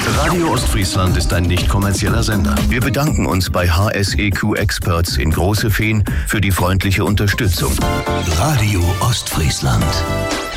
Radio Ostfriesland ist ein nicht kommerzieller Sender. Wir bedanken uns bei HSEQ Experts in Große Fehn für die freundliche Unterstützung. Radio Ostfriesland.